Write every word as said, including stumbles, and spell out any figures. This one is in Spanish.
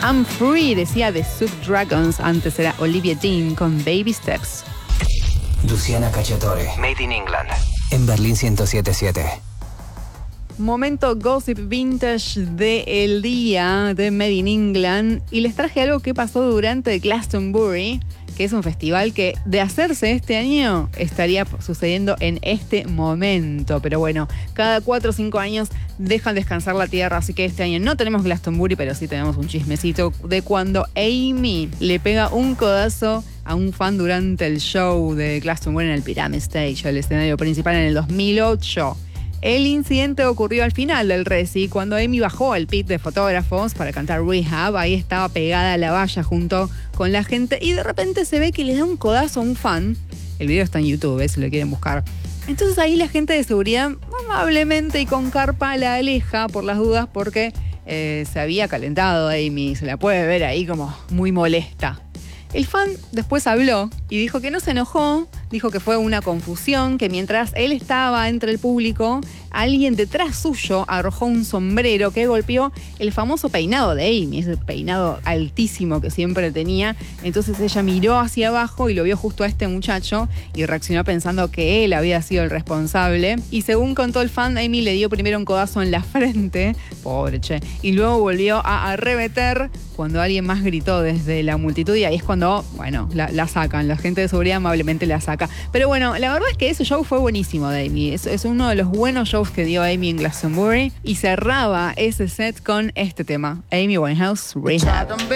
I'm Free, decía The Soup Dragons. Antes era Olivia Dean con Baby Steps. Luciana Cacciatore, Made in England, en Berlín ciento siete punto siete. Momento gossip vintage del día de Made in England. Y les traje algo que pasó durante Glastonbury, que es un festival que, de hacerse este año, estaría sucediendo en este momento. Pero bueno, cada cuatro o cinco años dejan descansar la tierra, así que este año no tenemos Glastonbury, pero sí tenemos un chismecito de cuando Amy le pega un codazo a un fan durante el show de Glastonbury en el Pyramid Stage, el escenario principal, en el dos mil ocho. El incidente ocurrió al final del reci, cuando Amy bajó al pit de fotógrafos para cantar Rehab. Ahí estaba pegada a la valla junto con la gente y de repente se ve que le da un codazo a un fan. El video está en YouTube, ¿eh? Si lo quieren buscar. Entonces ahí la gente de seguridad amablemente y con carpa la aleja por las dudas, porque eh, se había calentado Amy, se la puede ver ahí como muy molesta. El fan después habló y dijo que no se enojó, dijo que fue una confusión, que mientras él estaba entre el público, alguien detrás suyo arrojó un sombrero que golpeó el famoso peinado de Amy, ese peinado altísimo que siempre tenía. Entonces ella miró hacia abajo y lo vio justo a este muchacho y reaccionó pensando que él había sido el responsable. Y según contó el fan, Amy le dio primero un codazo en la frente, pobre che, y luego volvió a arremeter cuando alguien más gritó desde la multitud, y ahí es cuando, bueno, la, la sacan. La gente de seguridad amablemente la saca. Pero bueno, la verdad es que ese show fue buenísimo de Amy. Es, es uno de los buenos shows que dio Amy en Glastonbury. Y cerraba ese set con este tema, Amy Winehouse, Rehab.